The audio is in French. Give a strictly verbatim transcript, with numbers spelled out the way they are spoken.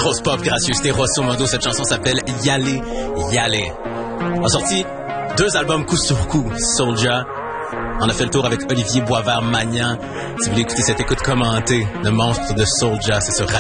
grosse pop, gracieuseté, Rosso Mondo. Cette chanson s'appelle Yalé, Yalé. On a sorti deux albums coup sur coup, Soulja. On a fait le tour avec Olivier Boisvert-Magnan. Si vous voulez écouter cette écoute commentée, le monstre de Soulja, c'est sur